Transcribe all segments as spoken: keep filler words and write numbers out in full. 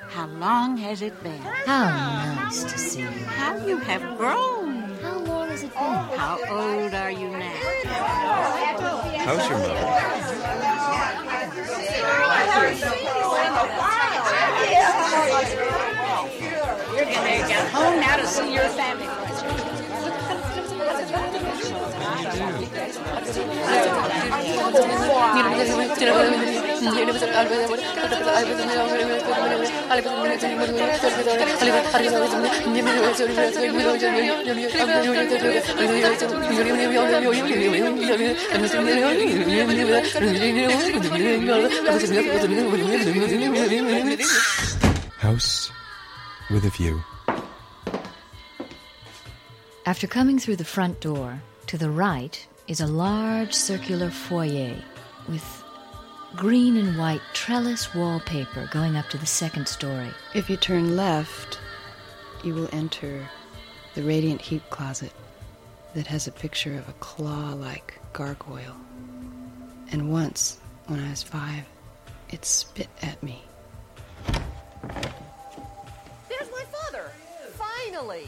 How long has it been? How nice to see you. How you have grown. How long has it been? How old are you now? How's your mother? You're going to get home now to see your family. House with a view. After coming through the front door, to the right is a large circular foyer with green and white trellis wallpaper going up to the second story. If you turn left, you will enter the radiant heat closet that has a picture of a claw-like gargoyle. And once, when I was five, it spit at me. There's my father! Finally!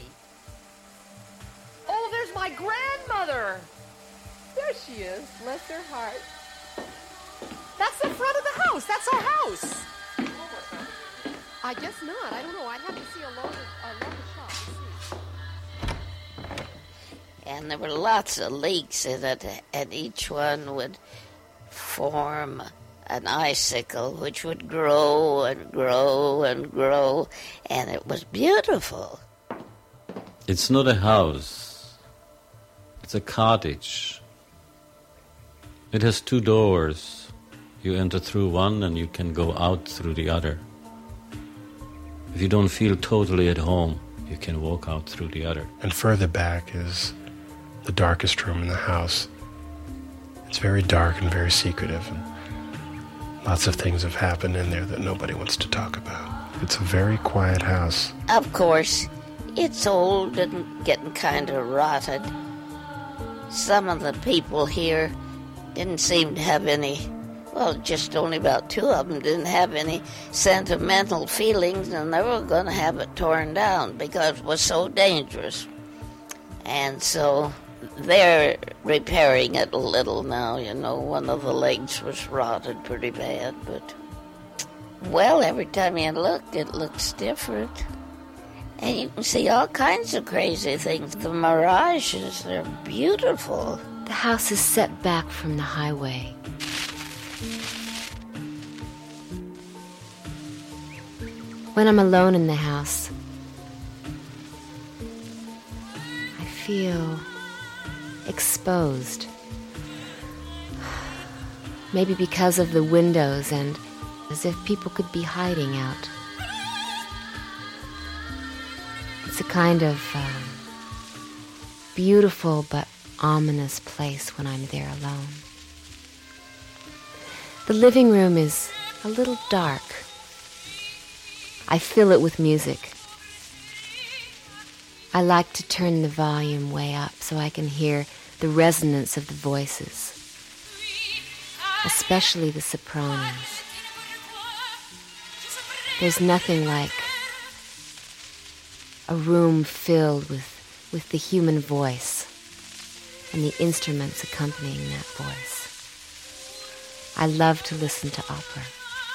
Oh, there's my grandmother! There she is, bless her heart. That's the front of the house. That's our house. I guess not. I don't know. I'd have to see a longer, a longer shot to see. And there were lots of leaks in it, and each one would form an icicle which would grow and grow and grow, and it was beautiful. It's not a house. It's a cottage. It has two doors. You enter through one and you can go out through the other. If you don't feel totally at home, you can walk out through the other. And further back is the darkest room in the house. It's very dark and very secretive, and lots of things have happened in there that nobody wants to talk about. It's a very quiet house. Of course, it's old and getting kind of rotted. Some of the people here didn't seem to have any, well, just only about two of them didn't have any sentimental feelings, and they were going to have it torn down because it was so dangerous. And so they're repairing it a little now, you know. One of the legs was rotted pretty bad, but, well, every time you look, it looks different. And you can see all kinds of crazy things. The mirages, they're beautiful. The house is set back from the highway. When I'm alone in the house, I feel exposed. Maybe because of the windows and as if people could be hiding out. It's a kind of um, beautiful but ominous place when I'm there alone. The living room is a little dark. I fill it with music. I like to turn the volume way up so I can hear the resonance of the voices, especially the sopranos. There's nothing like a room filled with, with the human voice and the instruments accompanying that voice. I love to listen to opera.